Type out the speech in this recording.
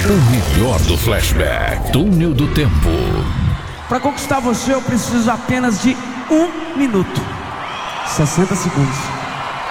O melhor do flashback, túnel do tempo. Pra conquistar você eu preciso apenas de 1 minuto, 60 segundos.